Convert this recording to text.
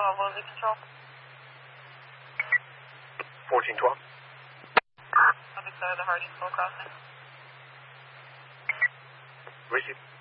Losing control. 1412. Other side of the Hardy School crossing. Receive.